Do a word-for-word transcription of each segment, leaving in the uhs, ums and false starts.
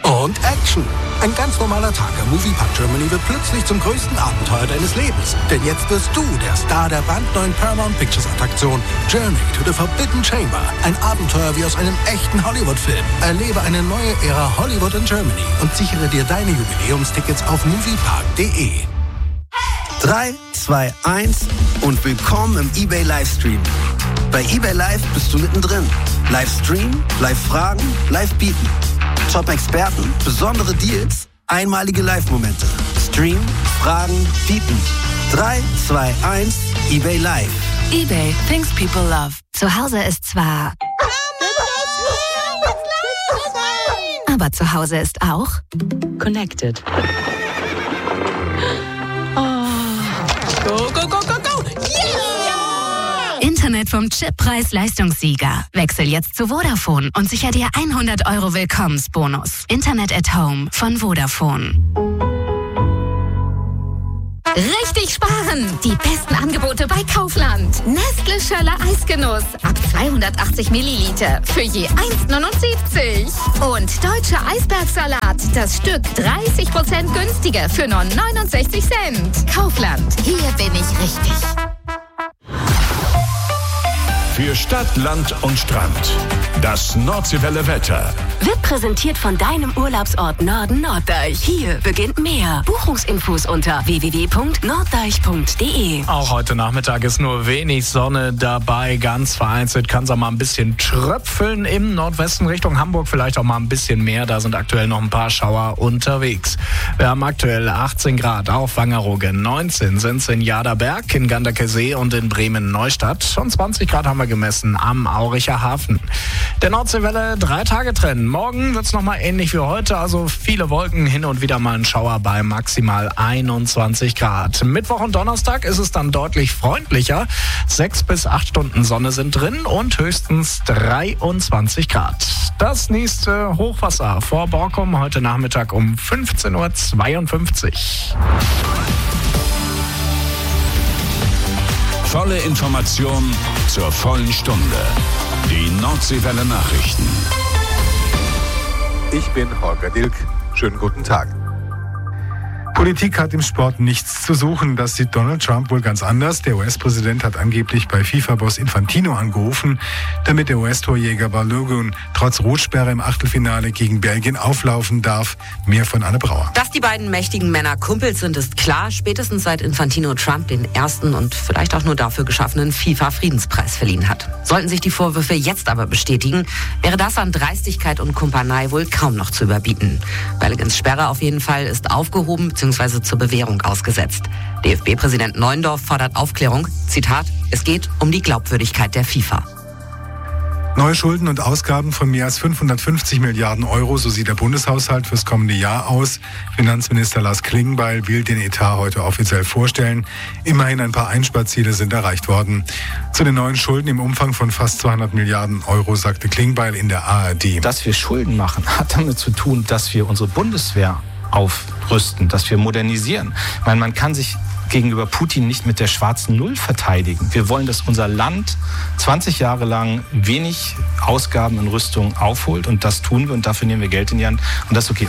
Und Action. Ein ganz normaler Tag am Moviepark Germany wird plötzlich zum größten Abenteuer deines Lebens. Denn jetzt wirst du der Star der brandneuen Paramount Pictures Attraktion Journey to the Forbidden Chamber. Ein Abenteuer wie aus einem echten Hollywood-Film. Erlebe eine neue Ära Hollywood in Germany und sichere dir deine Jubiläumstickets auf moviepark punkt de. drei, zwei, eins und willkommen im eBay Livestream. Bei eBay Live bist du mittendrin. Livestream, Live-Fragen, Live-Bieten. Top-Experten, besondere Deals, einmalige Live-Momente. Stream, Fragen, Bieten. drei, zwei, eins, eBay Live. eBay, things people love. Zu Hause ist zwar... Aber zu Hause ist auch... Connected. Oh. Go, go, go, go, go! Yeah! Internet vom Chip-Preis-Leistungssieger. Wechsel jetzt zu Vodafone und sicher dir hundert Euro Willkommensbonus. Internet at Home von Vodafone. Richtig sparen! Die besten Angebote bei Kaufland. Nestle Schöller Eisgenuss ab zweihundertachtzig Milliliter für je eins neunundsiebzig. Und Deutscher Eisbergsalat, das Stück dreißig Prozent günstiger für nur neunundsechzig Cent. Kaufland, hier bin ich richtig. Für Stadt, Land und Strand. Das Nordseewelle Wetter. Wird präsentiert von deinem Urlaubsort Norden Norddeich. Hier beginnt mehr. Buchungsinfos unter w w w punkt norddeich punkt de. Auch heute Nachmittag ist nur wenig Sonne dabei. Ganz vereinzelt kann es auch mal ein bisschen tröpfeln im Nordwesten Richtung Hamburg. Vielleicht auch mal ein bisschen mehr. Da sind aktuell noch ein paar Schauer unterwegs. Wir haben aktuell achtzehn Grad auf Wangerooge. neunzehn sind es in Jaderberg, in Ganderkesee und in Bremen-Neustadt. Und zwanzig Grad haben wir gemessen am Auricher Hafen. Der Nordseewelle drei Tage trennen. Morgen wird es nochmal ähnlich wie heute, also viele Wolken, hin und wieder mal ein Schauer bei maximal einundzwanzig Grad. Mittwoch und Donnerstag ist es dann deutlich freundlicher. Sechs bis acht Stunden Sonne sind drin und höchstens dreiundzwanzig Grad. Das nächste Hochwasser vor Borkum heute Nachmittag um fünfzehn Uhr zweiundfünfzig. Volle Information zur vollen Stunde. Die Nordseewelle Nachrichten. Ich bin Holger Dilk. Schönen guten Tag. Politik hat im Sport nichts zu suchen. Das sieht Donald Trump wohl ganz anders. Der U S-Präsident hat angeblich bei FIFA-Boss Infantino angerufen, damit der U S-Torjäger Balogun trotz Rotsperre im Achtelfinale gegen Belgien auflaufen darf. Mehr von Anne Brauer. Dass die beiden mächtigen Männer Kumpels sind, ist klar. Spätestens seit Infantino Trump den ersten und vielleicht auch nur dafür geschaffenen FIFA-Friedenspreis verliehen hat. Sollten sich die Vorwürfe jetzt aber bestätigen, wäre das an Dreistigkeit und Kumpanei wohl kaum noch zu überbieten. Belgiens Sperre auf jeden Fall ist aufgehoben bzw. zur Bewährung ausgesetzt. D F B-Präsident Neuendorf fordert Aufklärung. Zitat, es geht um die Glaubwürdigkeit der FIFA. Neue Schulden und Ausgaben von mehr als fünfhundertfünfzig Milliarden Euro, so sieht der Bundeshaushalt fürs kommende Jahr aus. Finanzminister Lars Klingbeil will den Etat heute offiziell vorstellen. Immerhin ein paar Einsparziele sind erreicht worden. Zu den neuen Schulden im Umfang von fast zweihundert Milliarden Euro sagte Klingbeil in der A R D. Dass wir Schulden machen, hat damit zu tun, dass wir unsere Bundeswehr aufrüsten, dass wir modernisieren. Ich meine, man kann sich gegenüber Putin nicht mit der schwarzen Null verteidigen. Wir wollen, dass unser Land zwanzig Jahre lang wenig Ausgaben in Rüstung aufholt und das tun wir und dafür nehmen wir Geld in die Hand und das ist okay.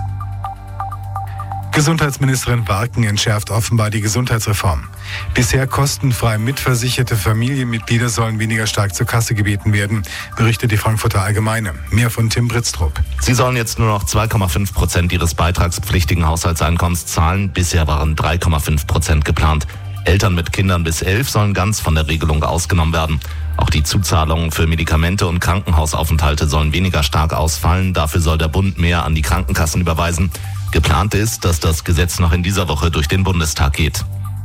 Gesundheitsministerin Warken entschärft offenbar die Gesundheitsreform. Bisher kostenfrei mitversicherte Familienmitglieder sollen weniger stark zur Kasse gebeten werden, berichtet die Frankfurter Allgemeine. Mehr von Tim Britztrup. Sie sollen jetzt nur noch zwei Komma fünf Prozent ihres beitragspflichtigen Haushaltseinkommens zahlen. Bisher waren drei Komma fünf Prozent geplant. Eltern mit Kindern bis elf sollen ganz von der Regelung ausgenommen werden. Auch die Zuzahlungen für Medikamente und Krankenhausaufenthalte sollen weniger stark ausfallen. Dafür soll der Bund mehr an die Krankenkassen überweisen. Geplant ist, dass das Gesetz noch in dieser Woche durch den Bundestag geht.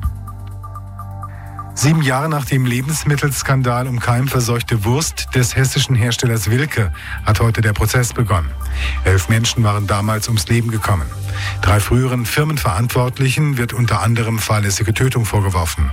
Sieben Jahre nach dem Lebensmittelskandal um keimverseuchte Wurst des hessischen Herstellers Wilke hat heute der Prozess begonnen. Elf Menschen waren damals ums Leben gekommen. Drei früheren Firmenverantwortlichen wird unter anderem fahrlässige Tötung vorgeworfen.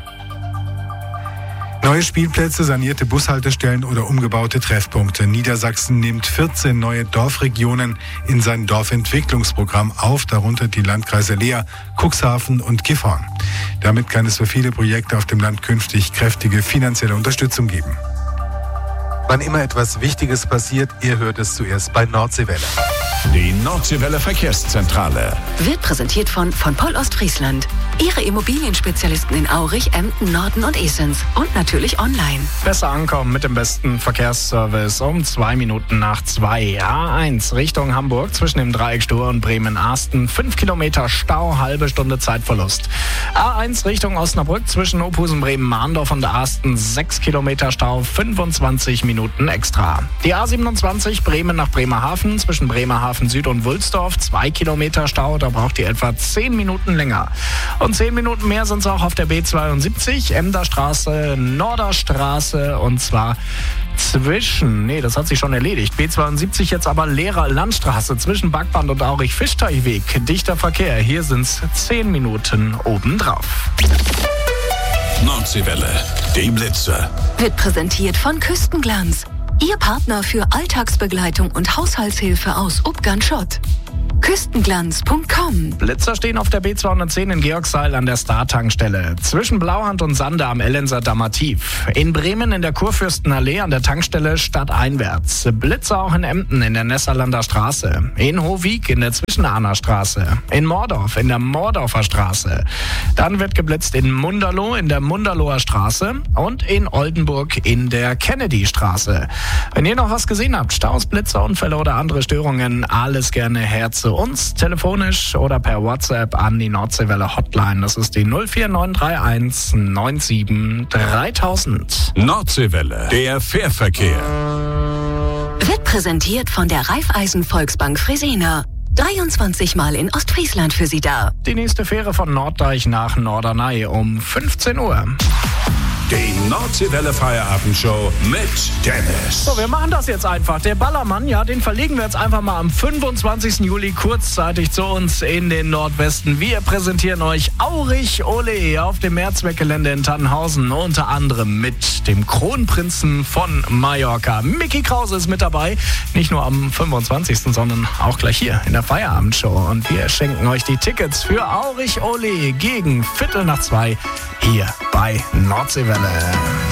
Neue Spielplätze, sanierte Bushaltestellen oder umgebaute Treffpunkte. Niedersachsen nimmt vierzehn neue Dorfregionen in sein Dorfentwicklungsprogramm auf, darunter die Landkreise Leer, Cuxhaven und Gifhorn. Damit kann es für viele Projekte auf dem Land künftig kräftige finanzielle Unterstützung geben. Wann immer etwas Wichtiges passiert, ihr hört es zuerst bei Nordseewelle. Die Nordseewelle Verkehrszentrale. Wird präsentiert von von Poll Ostfriesland. Ihre Immobilienspezialisten in Aurich, Emden, Norden und Esens. Und natürlich online. Besser ankommen mit dem besten Verkehrsservice um zwei Minuten nach zwei. A eins Richtung Hamburg zwischen dem Dreieck Stur und Bremen-Arsten. Fünf Kilometer Stau, halbe Stunde Zeitverlust. A eins Richtung Osnabrück zwischen Ophusen, Bremen-Mahndorf und Arsten. Sechs Kilometer Stau, fünfundzwanzig Minuten extra. Die A siebenundzwanzig Bremen nach Bremerhaven zwischen Bremerhaven Süd und Wulsdorf. Zwei Kilometer Stau, da braucht ihr etwa zehn Minuten länger. Und zehn Minuten mehr sind es auch auf der B zweiundsiebzig, Emder Straße, Norderstraße und zwar zwischen, nee, das hat sich schon erledigt, B zweiundsiebzig jetzt aber Lehrer Landstraße zwischen Backband und Aurich-Fischteichweg. Dichter Verkehr, hier sind es zehn Minuten obendrauf. Nordseewelle, die Blitzer. Wird präsentiert von Küstenglanz. Ihr Partner für Alltagsbegleitung und Haushaltshilfe aus Ubgan-Schott. Küstenglanz Punkt com. Blitzer stehen auf der B zweihundertzehn in Georgseil an der Star-Tankstelle. Zwischen Blauhand und Sande am Ellenser Dammer Tief. In Bremen in der Kurfürstenallee an der Tankstelle stadteinwärts. Blitzer auch in Emden in der Nesserlander Straße. In Hohwig in der Zwischenahner Straße. In Mordorf in der Mordorfer Straße. Dann wird geblitzt in Munderloh in der Munderloher Straße und in Oldenburg in der Kennedy Straße. Wenn ihr noch was gesehen habt, Staus, Blitzer, Unfälle oder andere Störungen, alles gerne her zu uns, telefonisch oder per WhatsApp an die Nordseewelle Hotline. Das ist die null vier neun drei eins neun sieben dreitausend. Nordseewelle, der Fährverkehr. Wird präsentiert von der Raiffeisen Volksbank Fresenius. dreiundzwanzig Mal in Ostfriesland für Sie da. Die nächste Fähre von Norddeich nach Norderney um fünfzehn Uhr. Die Nordseewelle Feierabendshow mit Dennis. So, wir machen das jetzt einfach. Der Ballermann, ja, den verlegen wir jetzt einfach mal am fünfundzwanzigsten Juli kurzzeitig zu uns in den Nordwesten. Wir präsentieren euch Aurich Ole auf dem Mehrzweckgelände in Tannhausen. Unter anderem mit dem Kronprinzen von Mallorca. Micky Krause ist mit dabei. Nicht nur am fünfundzwanzigsten, sondern auch gleich hier in der Feierabendshow. Und wir schenken euch die Tickets für Aurich Ole gegen Viertel nach zwei hier bei Nordseewelle.